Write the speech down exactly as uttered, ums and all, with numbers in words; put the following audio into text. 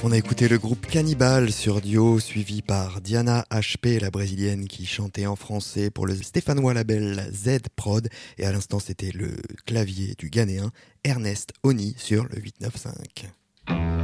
On a écouté le groupe Cannibal sur Dio, suivi par Diana H P, la brésilienne qui chantait en français pour le stéphanois label Z Prod. Et à l'instant, c'était le clavier du Ghanéen Ernest Oni sur le huit neuf cinq.